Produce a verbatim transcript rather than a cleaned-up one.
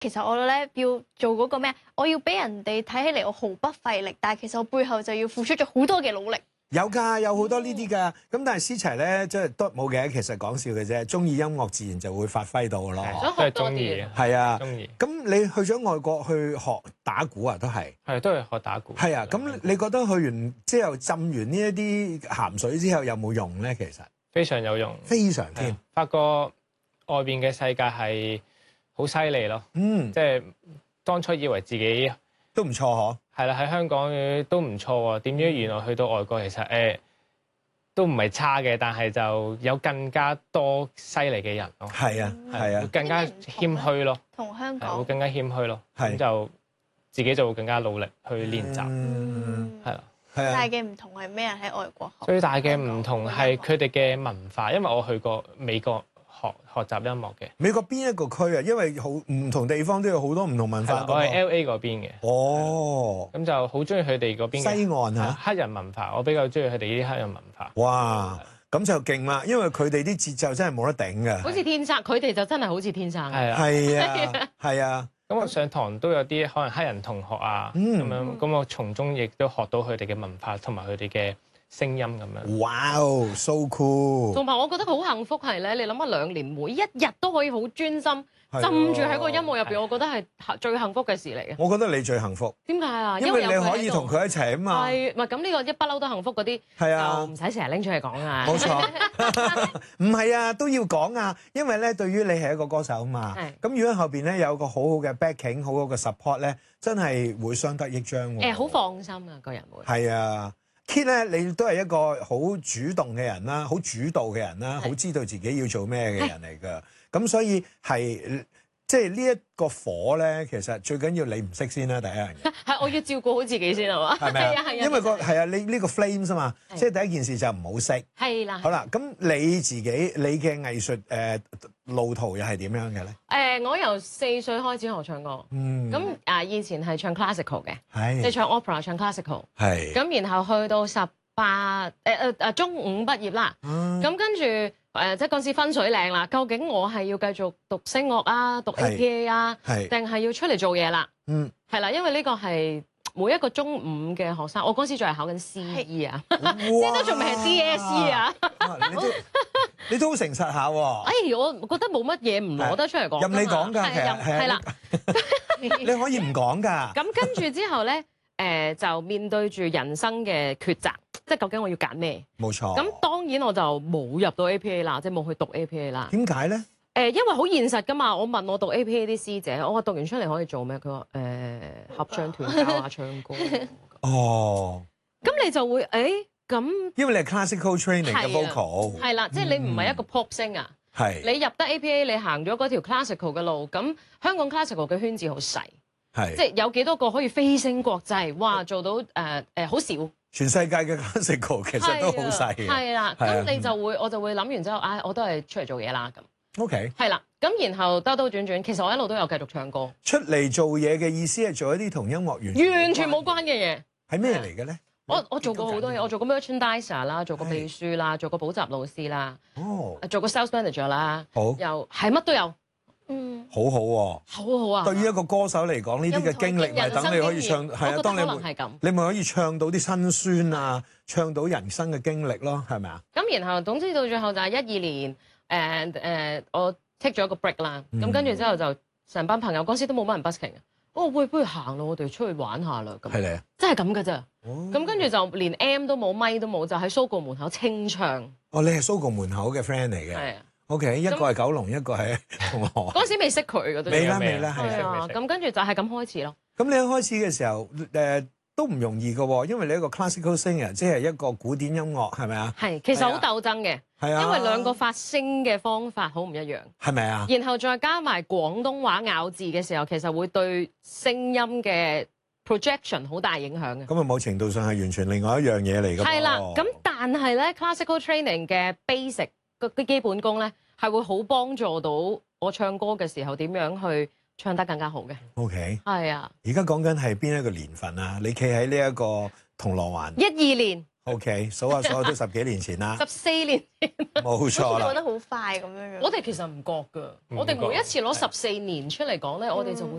其實我咧要做嗰個咩，我要俾人哋睇起嚟我毫不費力，但係其實我背後就要付出咗好多嘅努力。 有㗎，有好多呢啲㗎。咁但係思齊咧，即係都冇嘅，其實講笑嘅啫。中意音樂自然就會發揮到㗎咯。 想學多啲， 係啊， 中意。 咁你去咗外國去學打鼓啊，都係係都係學打鼓。 係啊，咁你覺得去完之後浸完呢一啲鹹水之後有冇用咧？其實非常有用， 非常添。 發覺外邊嘅世界係好犀利咯。 嗯， 即係當初以為自己都唔錯嗬。 係啦，喺香港都唔錯喎。點知原來去到外國，其實誒、欸、都唔係差嘅，但係就有更加多犀利嘅人咯。 係啊，係啊， 會更加謙虛咯。 同香港會更加謙虛咯。 係咁就自己就會更加努力去練習。 嗯， 係啦。 係啊。 大嘅唔同係咩啊？喺外國學最大嘅唔同係佢哋嘅文化，因為我去過美國學學習音樂嘅。 美國邊一個區啊？因為好唔同地方都有好多唔同文化。 我係 L A 嗰邊嘅。 哦。 咁就好中意佢哋嗰邊嘅西岸嚇黑人文化，我比較中意佢哋呢啲黑人文化。 哇！咁就勁啦，因為佢哋啲節奏真係冇得頂㗎。 好似天生，佢哋就真係好似天生。 係啊。 係啊，係啊。 咁我上堂都有啲可能黑人同學啊，咁、 嗯、 樣咁我從中亦都學到佢哋嘅文化同埋佢哋嘅聲音咁樣。 哇哦 so cool！ 同埋我覺得好幸福係咧，你諗下兩年每一日都可以好專心浸住喺個音樂入邊，我覺得係最幸福嘅事嚟嘅。 我覺得你最幸福。 點解啊？ 因為你可以同佢一齊啊嘛。 係，唔係咁呢個一不嬲都幸福嗰啲， 係啊， 就唔使成日拎出嚟講啊。 冇錯，唔係啊，都要講啊，因為咧，對於你係一個歌手啊嘛。咁如果後邊咧有個好好嘅 backing，好好嘅 support 咧，真係會相得益彰喎。 誒，好放心啊，個人會。 係啊。Kit 咧，你都係一個好主動嘅人啦，好主導嘅人啦，好知道自己要做咩嘅人嚟㗎。咁所以係即係呢一個火咧，其實最緊要你唔識先啦，第一樣嘢。 係，我要照顧好自己先係嘛？ 係咪啊？ 係啊係啊。 因為個係啊，你呢個 flames 啊嘛，即係第一件事就唔好識。 係啦。 好啦，咁你自己你嘅藝術誒路途又係點樣嘅咧？ 誒，我由四歲開始學唱歌。 嗯。 咁啊，以前係唱 classical 嘅。 係。 即係唱 opera、唱 classical。 係。 咁然後去到十八誒誒誒中五畢業啦。 嗯。 咁跟住誒，即係嗰時分水嶺啦。究竟我係要繼續讀聲樂啊，讀 A P A 啊，定係要出嚟做嘢啦？嗯。係啦，因為呢個係每一個中五嘅學生，我嗰時仲係考緊 C E 啊，即係都仲未係 D S E 啊。 你都你都好誠實下喎。 哎，我覺得冇乜嘢唔攞得出嚟講。 任你講㗎，其實係啦。 你可以唔講㗎。 咁跟住之後咧，誒就面對住人生嘅抉擇，即係究竟我要揀咩？ 冇錯。 咁當然我就冇入到 A P A 啦，即係冇去讀 A P A 啦。 點解咧？ 誒，因為好現實㗎嘛。我問我讀 A P A 啲師姐，我話讀完出嚟可以做咩？佢話誒合唱團教下唱歌。 哦。 咁你就會誒咁？ 因為你係 classical training 嘅 vocal。 係啦，即係你唔係一個 pop singer。 係。 你入得 A P A，你行咗嗰條 classical 嘅路，咁香港 classical 嘅圈子好細。係。即係有幾多個可以飛升國際？哇！做到誒誒好少。全世界嘅 classical 其實都好細嘅。 係啦，咁你就會我就會諗完之後，唉，我都係出嚟做嘢啦咁。 OK。 係啦，咁然後兜兜轉轉，其實我一路都有繼續唱歌。 出嚟做嘢嘅意思係做一啲同音樂完完全冇關嘅嘢。 係咩嚟嘅咧？ 我我做過好多嘢，我做過 merchandiser 啦，做過秘書啦，做過補習老師啦， 哦， 做過 sales manager 啦， 好， 又係乜都有。嗯， 好好喎， 好好啊！ 對於一個歌手嚟講，呢啲嘅經歷咪等你可以唱，係啊，當你你咪可以唱到啲辛酸啊，唱到人生嘅經歷咯，係咪啊？ 咁然後總之到最後就係一二年，誒誒，我 take 咗一個 break 啦。咁跟住之後就成班朋友嗰時都冇乜人 busking 嘅，哦喂，不如行咯，我哋出去玩下啦。咁係你啊？真係咁㗎咋？咁跟住就連 M 都冇，咪都冇，就喺蘇告門口清唱。 哦，你係蘇告門口嘅 friend 嚟嘅。係啊。O.K. 一個係九龍，一個係銅鑼。 嗰時未識佢嘅都未啦，未啦，係啊。咁跟住就係咁開始咯。 咁你一開始嘅時候，誒都唔容易嘅喎，因為你一個 classical singer，即係一個古典音樂，係咪啊？係， 其實好鬥爭嘅。係啊。因為兩個發聲嘅方法好唔一樣。係咪啊？然後再加埋廣東話咬字嘅時候，其實會對聲音嘅 projection 好大影響嘅。咁啊，某程度上係完全另外一樣嘢嚟㗎。 係啦。咁但係咧 classical training 嘅 basic 個基本功咧，係會好幫助到我唱歌嘅時候點樣去唱得更加好嘅。 OK。係啊。 而家講緊係邊一個年份啊？你企喺呢一個銅鑼灣。 一二年。 OK， 數下數下都十幾年前啦， 十四年前， 冇錯啦。 好似過得好快咁樣樣。 我哋其實唔覺㗎，我哋每一次攞十四年出嚟講咧，我哋就會